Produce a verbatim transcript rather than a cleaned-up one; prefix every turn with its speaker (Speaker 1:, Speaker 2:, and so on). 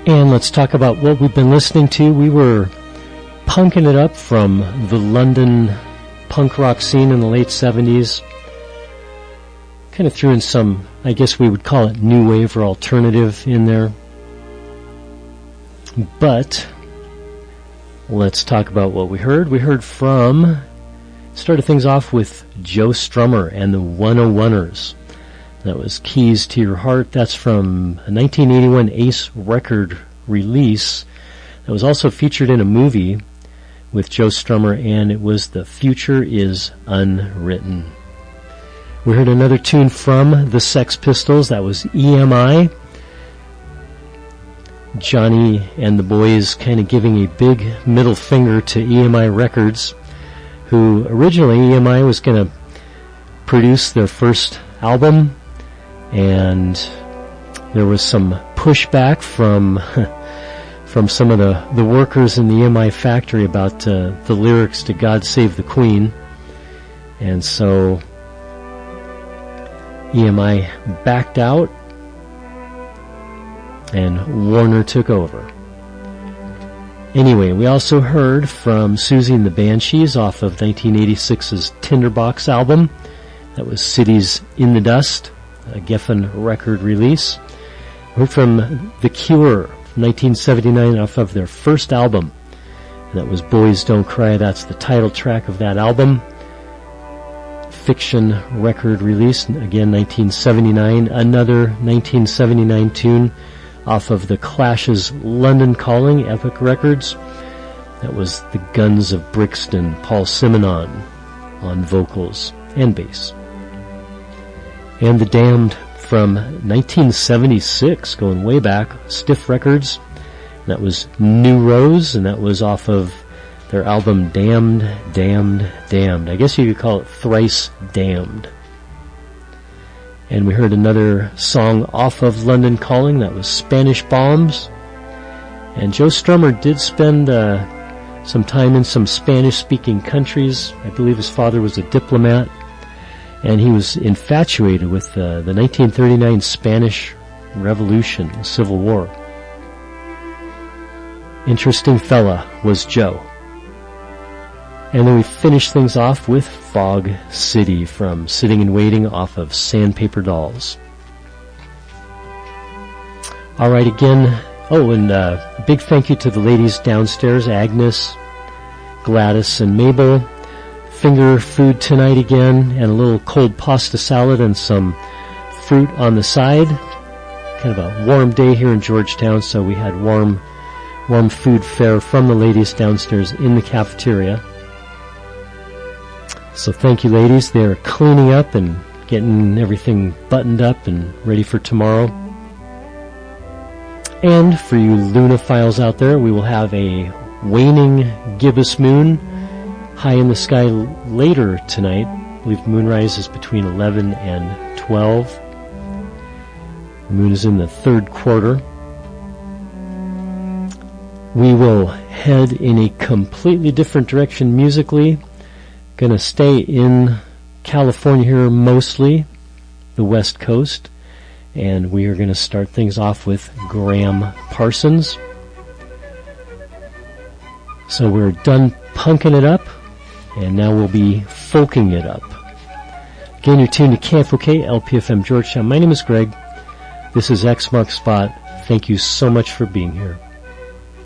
Speaker 1: And let's talk about what we've been listening to. We were punking it up from the London punk rock scene in the late seventies. Kind of threw in some, I guess we would call it new wave or alternative in there. But let's talk about what we heard. We heard from, started things off with Joe Strummer and the one oh oneers. That was Keys to Your Heart. That's from a nineteen eighty-one Ace record release that was also featured in a movie with Joe Strummer, and it was The Future Is Unwritten. We heard another tune from the Sex Pistols. That was E M I. Johnny and the boys kind of giving a big middle finger to E M I Records, who originally E M I was going to produce their first album, and there was some pushback from from some of the, the workers in the E M I factory about uh, the lyrics to God Save the Queen. And so E M I backed out and Warner took over. Anyway, we also heard from Susie and the Banshees off of nineteen eighty-six's Tinderbox album. That was Cities in the Dust, a Geffen record release. We heard from The Cure, nineteen seventy-nine, off of their first album. And that was Boys Don't Cry. That's the title track of that album. Fiction record release, again nineteen seventy-nine. Another nineteen seventy-nine tune off of The Clash's London Calling, Epic Records. That was The Guns of Brixton, Paul Simonon on vocals and bass. And The Damned from nineteen seventy-six, going way back, Stiff Records. That was New Rose, and that was off of their album Damned, Damned, Damned. I guess you could call it Thrice Damned. And we heard another song off of London Calling. That was Spanish Bombs. And Joe Strummer did spend uh, some time in some Spanish-speaking countries. I believe his father was a diplomat. And he was infatuated with uh, the nineteen thirty-nine Spanish Revolution, the Civil War. Interesting fella was Joe. And then we finished things off with Fog City from Sitting and Waiting off of Sandpaper Dolls. All right, again. Oh, and uh, a big thank you to the ladies downstairs, Agnes, Gladys, and Mabel. Finger food tonight again, and a little cold pasta salad and some fruit on the side. Kind of a warm day here in Georgetown, so we had warm, warm food fare from the ladies downstairs in the cafeteria. So thank you, ladies. They're cleaning up and getting everything buttoned up and ready for tomorrow. And for you Lunaphiles out there, we will have a waning gibbous moon high in the sky later tonight. I believe moonrise is between eleven and twelve. The moon is in the third quarter. We will head in a completely different direction musically. Gonna stay in California here mostly, the West Coast, and we are gonna start things off with Graham Parsons. So we're done punking it up, and now we'll be folking it up. Again, you're tuned to K F O K, L P F M Georgetown. My name is Greg. This is X Mark Spot. Thank you so much for being here.